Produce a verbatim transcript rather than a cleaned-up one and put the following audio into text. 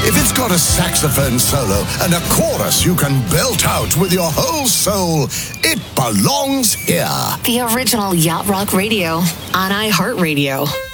If it's got a saxophone solo and a chorus you can belt out with your whole soul, it belongs here. The original Yacht Rock Radio on iHeartRadio.